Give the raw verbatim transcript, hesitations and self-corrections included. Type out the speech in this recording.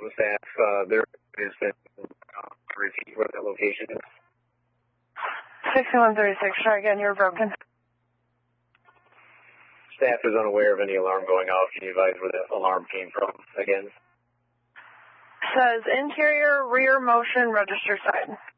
the staff. Uh, there has been uh, repeat where that location is. sixty-one thirty-six, try again, you're broken. Staff is unaware of any alarm going off. Can you advise where the alarm came from again? Says interior rear motion register side.